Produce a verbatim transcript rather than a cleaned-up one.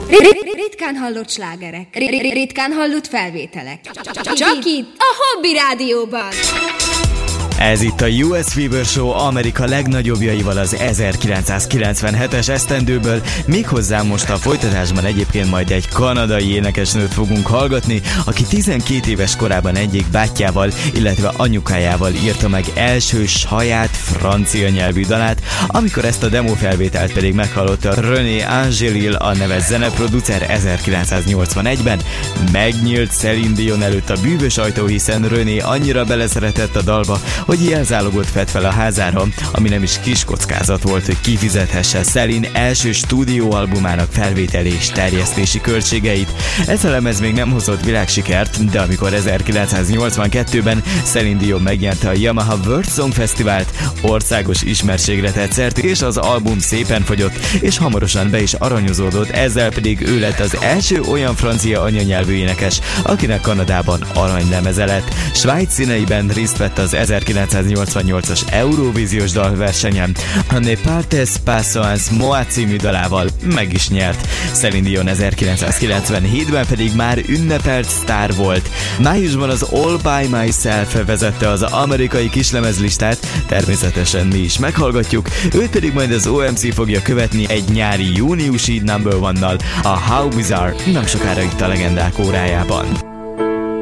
Ritkán hallott slágerek, ritkán hallott felvételek. Csak itt, a Hobby Rádióban. Ez itt a u es Fever Show Amerika legnagyobbjaival az ezerkilencszázkilencvenhetes esztendőből, méghozzá most a folytatásban egyébként majd egy kanadai énekesnőt fogunk hallgatni, aki tizenkét éves korában egyik bátyjával, illetve anyukájával írta meg első saját francia nyelvű dalát, amikor ezt a demofelvételt pedig meghallotta René Angélil, a neves zeneproducer ezerkilencszáznyolcvanegyben. Megnyílt Céline Dion előtt a bűvös ajtó, hiszen René annyira beleszeretett a dalba, hogy jelzálogot vett fel a házára, ami nem is kis kockázat volt, hogy kifizethesse Céline első stúdióalbumának felvételi és terjesztési költségeit. Ez a lemez még nem hozott világsikert, de amikor ezerkilencszáznyolcvankettőben Céline Dion megnyerte a Yamaha World Song Fesztivált, országos ismertségre tett szert, és az album szépen fogyott, és hamarosan be is aranyozódott, ezzel pedig ő lett az első olyan francia anyanyelvű énekes, akinek Kanadában aranylemeze lett. Svájc színeiben részt vett az ezerkilencszáznyolcvannyolcas Eurovíziós dalversenyen, a Ne partes pas sans moi című dalával meg is nyert. Céline Dion ezerkilencszázkilencvenhétben pedig már ünnepelt sztár volt. Májusban az All by Myself vezette az amerikai kislemezlistát, természetesen mi is meghallgatjuk, őt pedig majd az o em cé fogja követni egy nyári júniusi number one-nal, a How Bizarre, nem sokára itt a legendák órájában.